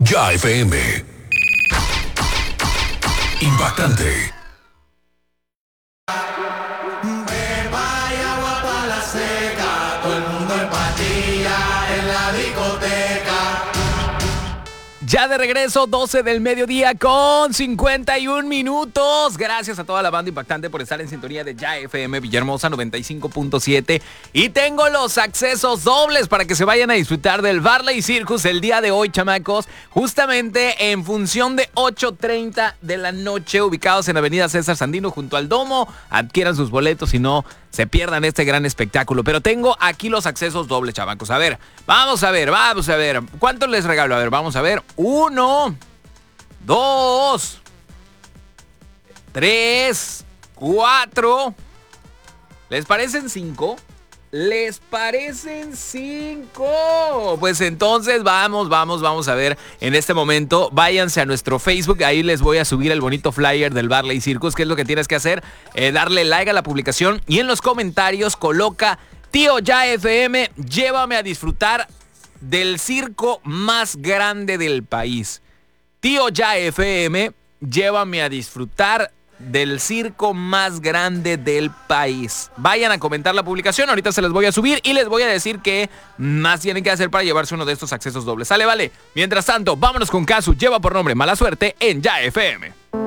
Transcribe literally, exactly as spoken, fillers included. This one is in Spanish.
Ya F M. Impactante. Beba y agua para la seca, todo el mundo en pastilla en la discoteca. Ya de regreso, doce del mediodía con cincuenta y un minutos. Gracias a toda la banda impactante por estar en sintonía de Ya F M Villahermosa noventa y cinco punto siete. Y tengo los accesos dobles para que se vayan a disfrutar del Varley Circus el día de hoy, chamacos. Justamente en función de ocho treinta de la noche, ubicados en Avenida César Sandino junto al Domo. Adquieran sus boletos, si no se pierdan este gran espectáculo. Pero tengo aquí los accesos dobles, chamacos. A ver, vamos a ver, vamos a ver. ¿Cuánto les regalo? A ver, vamos a ver. Uno, dos, tres, cuatro. ¿Les parecen cinco? ¿Les parecen cinco? Pues entonces vamos, vamos, vamos a ver en este momento. Váyanse a nuestro Facebook, ahí les voy a subir el bonito flyer del Varley Circus. ¿Qué es lo que tienes que hacer? Eh, darle like a la publicación y en los comentarios coloca: tío Ya F M, llévame a disfrutar del circo más grande del país. Tío Ya F M, llévame a disfrutar del circo más grande del país. Vayan a comentar la publicación, ahorita se les voy a subir y les voy a decir qué más tienen que hacer para llevarse uno de estos accesos dobles. Sale, vale. Mientras tanto, vámonos con Casu, lleva por nombre Mala Suerte en Ya F M.